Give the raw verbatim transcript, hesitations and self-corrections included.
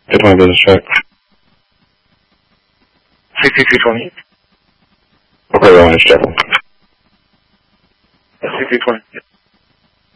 Get my business check. C T two twenty. Okay, Ryan, check. C T twenty.